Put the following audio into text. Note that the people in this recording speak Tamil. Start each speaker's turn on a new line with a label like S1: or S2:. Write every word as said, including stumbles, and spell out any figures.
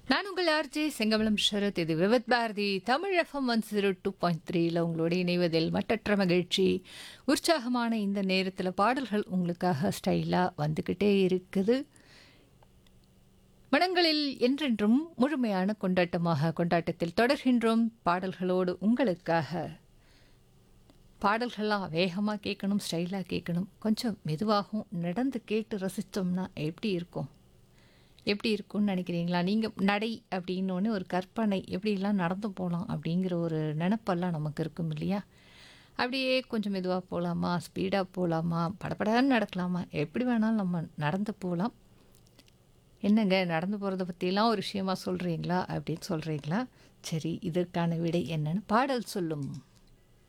S1: நான் உங்கள் ஆர்ஜே செங்கமலம் ஷரத். இது விவத் Bharathi Tamil FM one zero two point த்ரீல உங்களோட இணைவதில் மட்டற்ற மகிழ்ச்சி. உற்சாகமான இந்த நேரத்தில் பாடல்கள் உங்களுக்காக ஸ்டைலாக வந்துக்கிட்டே இருக்குது. மனங்களில் என்றென்றும் முழுமையான கொண்டாட்டமாக கொண்டாட்டத்தில் தொடர்கின்றோம் பாடல்களோடு உங்களுக்காக. பாடல்கள்லாம் வேகமாக கேட்கணும், ஸ்டைலாக கேட்கணும், கொஞ்சம் மெதுவாகவும் நடந்து கேட்டு ரசித்தோம்னா எப்படி இருக்கும் எப்படி இருக்கும்னு நினைக்கிறீங்களா? நீங்கள் நடை அப்படின்னோடனே ஒரு கற்பனை, எப்படிலாம் நடந்து போகலாம் அப்படிங்கிற ஒரு நினப்பெல்லாம் நமக்கு இருக்கும் இல்லையா? அப்படியே கொஞ்சம் மெதுவாக போகலாமா, ஸ்பீடாக போகலாமா, படபடன்னு நடக்கலாமா, எப்படி வேணாலும் நம்ம நடந்து போகலாம். என்னங்க நடந்து போகிறத பற்றிலாம் ஒரு விஷயமா சொல்கிறீங்களா அப்படின்னு சொல்கிறீங்களா? சரி, இதற்கான விடை என்னன்னு பாடல் சொல்லும்.